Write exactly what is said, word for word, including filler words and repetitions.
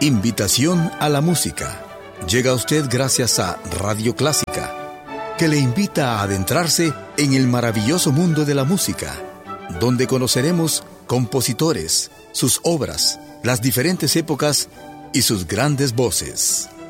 Invitación a la música. Llega a usted gracias a Radio Clásica, que le invita a adentrarse en el maravilloso mundo de la música, donde conoceremos compositores, sus obras, las diferentes épocas y sus grandes voces.